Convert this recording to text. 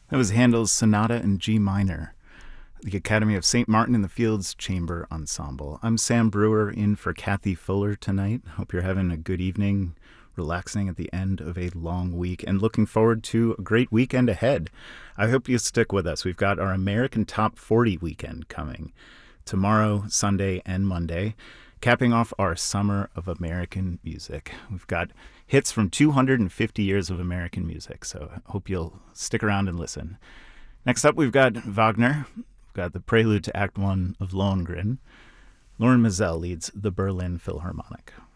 That was Handel's Sonata in G minor, the Academy of St. Martin in the Fields Chamber Ensemble. I'm Sam Brewer in for Kathy Fuller tonight. Hope you're having a good evening, relaxing at the end of a long week, and looking forward to a great weekend ahead. I hope you stick with us. We've got our American Top 40 weekend coming tomorrow, Sunday, and Monday, capping off our Summer of American Music. We've got hits from 250 years of American music, so I hope you'll stick around and listen. Next up, we've got Wagner. We've got the prelude to Act 1 of Lohengrin. Lauren Mazel leads the Berlin Philharmonic.